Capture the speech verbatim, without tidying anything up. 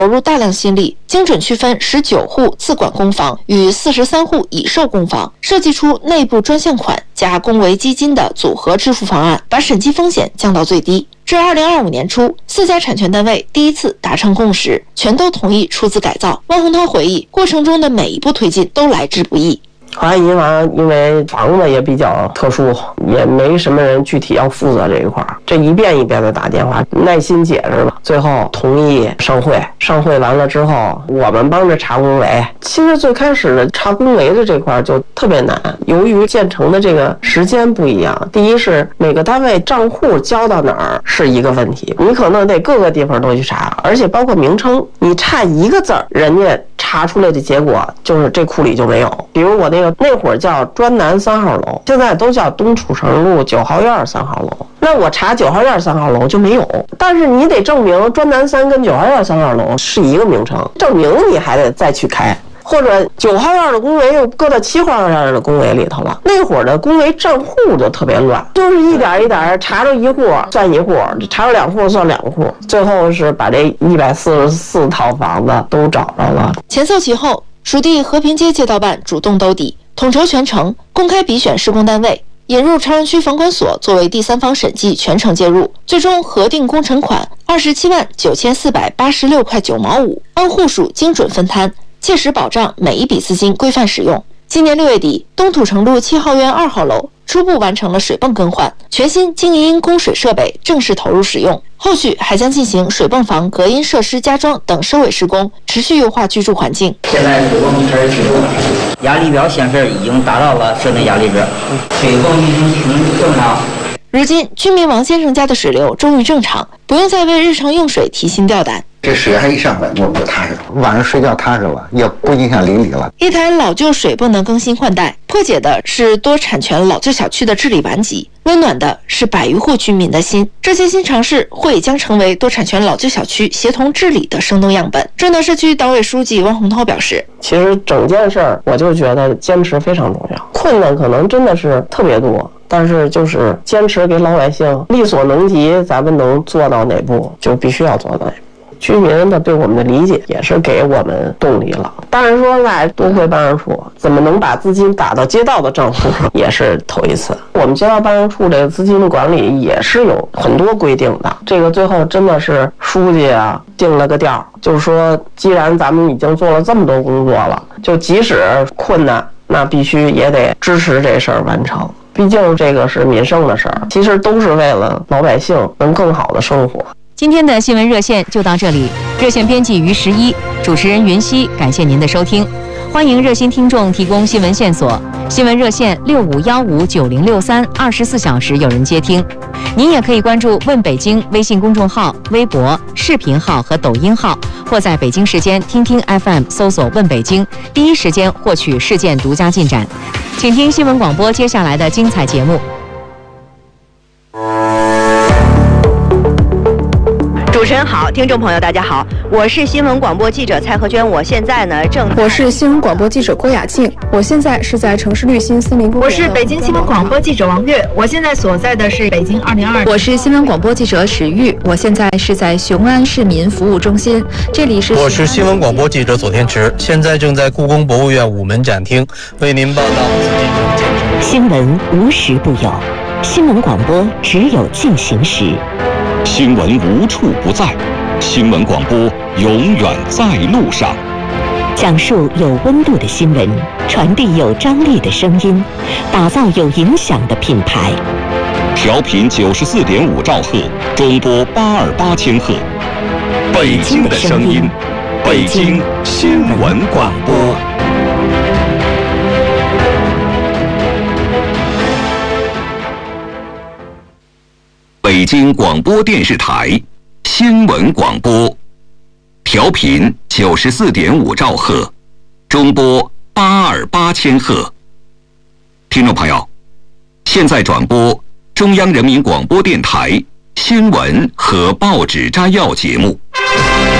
投入大量心力，精准区分十九户自管公房与四十三户已售公房，设计出内部专项款加公维基金的组合支付方案，把审计风险降到最低。至二零二五年初，四家产权单位第一次达成共识，全都同意出资改造。汪洪涛回忆，过程中的每一步推进都来之不易。 华夏银行因为房子也比较特殊，也没什么人具体要负责这一块，这一遍一遍的打电话，耐心解释了，最后同意上会。上会完了之后，我们帮着查公维。其实最开始的查公维的这块就特别难，由于建成的这个时间不一样，第一是每个单位账户交到哪儿是一个问题，你可能得各个地方都去查，而且包括名称，你差一个字儿，人家查出来的结果就是这库里就没有。比如我那个那会儿叫专南三号楼，现在都叫东楚城路九号院三号楼，那我查九号院三号楼就没有，但是你得证明专南三跟九号院三号楼是一个名称，证明你还得再去开。或者九号院的公维又搁到七号院的公维里头了，那会儿的公维账户就特别乱，就是一点一点查着一户算一户，查着两户算两户，最后是把这一百四十四套房子都找着了。 前凑齐后，属地和平街街道办主动兜底，统筹全程，公开比选施工单位，引入朝阳区房管所作为第三方审计全程介入，最终核定工程款二十七万九千四百八十六块九毛五，按户数精准分摊，切实保障每一笔资金规范使用。今年六月底，东土城路七号院二号楼初步完成了水泵更换，全新静音供水设备正式投入使用，后续还将进行水泵房隔音设施加装等收尾施工，持续优化居住环境。 现在水泵开始启动，压力表显示已经达到了设定压力值，水泵运行挺正常。 如今，居民王先生家的水流终于正常，不用再为日常用水提心吊胆。 这水还一上来我不踏实，晚上睡觉踏实了，也不影响邻里了。 一台老旧水泵的更新换代，破解的是多产权老旧小区的治理顽疾，温暖的是百余户居民的心。这些新尝试会将成为多产权老旧小区协同治理的生动样本。郑德社区党委书记汪洪涛表示， 其实整件事儿我就觉得坚持非常重要，困难可能真的是特别多，但是就是坚持给老百姓力所能及，咱们能做到哪步就必须要做到哪步。居民的对我们的理解也是给我们动力了。当然说在多回办事处怎么能把资金打到街道的账户上，也是头一次。我们街道办事处这个资金的管理也是有很多规定的，这个最后真的是书记啊定了个调，就是说既然咱们已经做了这么多工作了，就即使困难，那必须也得支持这事儿完成。毕竟这个是民生的事儿，其实都是为了老百姓能更好的生活。 今天的新闻热线就到这里，热线编辑于十一，主持人云熙，感谢您的收听。欢迎热心听众提供新闻线索，新闻热线六五幺五九零六三，二十四小时有人接听。您也可以关注“问北京”微信公众号、微博、视频号和抖音号，或在北京时间听听 F M 搜索“问北京”，第一时间获取事件独家进展。请听新闻广播接下来的精彩节目。 主持人好，听众朋友大家好，我是新闻广播记者蔡和娟，我现在呢正我是新闻广播记者郭雅静，我现在是在城市绿心森林公园。 我是北京新闻广播记者王悦，我现在所在的是北京二零二。 我是新闻广播记者史玉，我现在是在雄安市民服务中心，这里是。 我是新闻广播记者左天池，现在正在故宫博物院午门展厅为您报道新闻无时不有，新闻广播只有进行时。 新闻无处不在，新闻广播永远在路上。 讲述有温度的新闻，传递有张力的声音，打造有影响的品牌。 调频九十四点五兆赫，中波八二八千赫。北京的声音，北京新闻广播。北京广播电视台新闻广播，调频九十四点五兆赫，中波八二八千赫。听众朋友，现在转播中央人民广播电台新闻和报纸摘要节目。